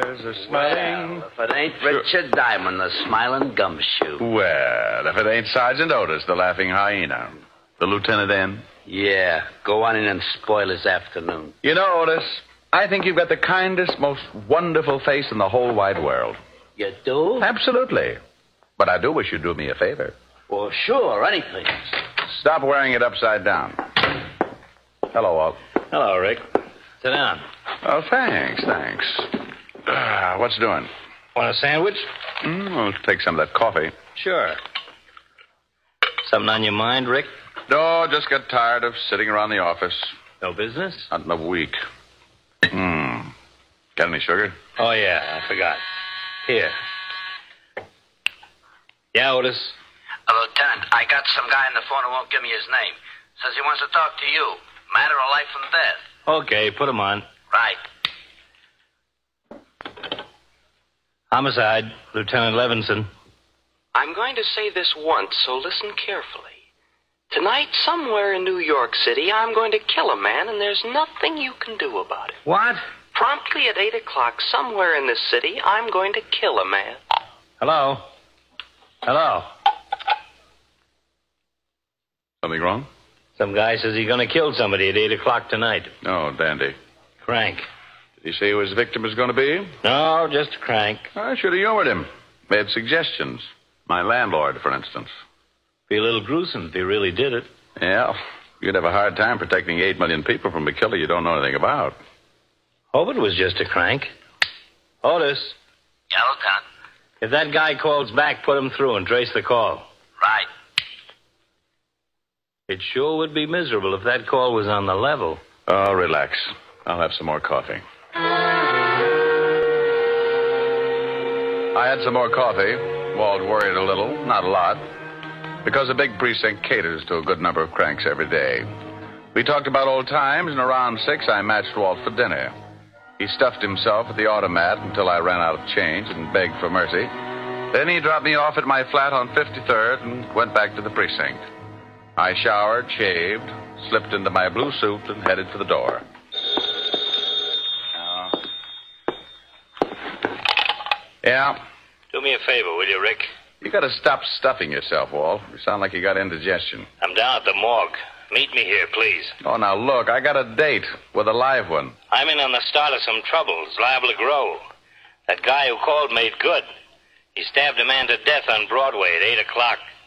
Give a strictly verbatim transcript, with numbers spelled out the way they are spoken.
There's a smiling... Well, if it ain't Richard Diamond, the smiling gumshoe. Well, if it ain't Sergeant Otis, the laughing hyena. The lieutenant in? Yeah, go on in and spoil his afternoon. You know, Otis, I think you've got the kindest, most wonderful face in the whole wide world. You do? Absolutely. But I do wish you'd do me a favor. Well, sure, anything. Stop wearing it upside down. Hello, Walt. Hello, Rick. Sit down. Oh, thanks, thanks. Uh, what's doing? Want a sandwich? Mm, I'll take some of that coffee. Sure. Something on your mind, Rick? No, just got tired of sitting around the office. No business? Not in a week. Hmm. Got any sugar? Oh, yeah, I forgot. Here. Yeah, Otis? Uh, Lieutenant, I got some guy on the phone who won't give me his name. Says he wants to talk to you. Matter of life and death. Okay, put him on. Right. Homicide, Lieutenant Levinson. I'm going to say this once, so listen carefully. Tonight, somewhere in New York City, I'm going to kill a man, and there's nothing you can do about it. What? Promptly at eight o'clock, somewhere in this city, I'm going to kill a man. Hello? Hello? Something wrong? Some guy says he's going to kill somebody at eight o'clock tonight. Oh, dandy. Crank. Did he say who his victim is going to be? No, just a crank. I should have humored him. Made suggestions. My landlord, for instance. Be a little gruesome if he really did it. Yeah. You'd have a hard time protecting eight million people from a killer you don't know anything about. Hope it was just a crank. Otis, Yeah, Lieutenant. if that guy calls back, put him through and trace the call. Right. It sure would be miserable if that call was on the level. Oh, relax. I'll have some more coffee. I had some more coffee. Walt worried a little, not a lot, because the big precinct caters to a good number of cranks every day. We talked about old times, and around six, I matched Walt for dinner. He stuffed himself at the automat until I ran out of change and begged for mercy. Then he dropped me off at my flat on fifty-third and went back to the precinct. I showered, shaved, slipped into my blue suit, and headed for the door. Uh, yeah? Do me a favor, will you, Rick? You gotta stop stuffing yourself, Walt. You sound like you got indigestion. I'm down at the morgue. Meet me here, please. Oh, now look, I got a date with a live one. I'm in on the start of some trouble. It's liable to grow. That guy who called made good. He stabbed a man to death on Broadway at eight o'clock.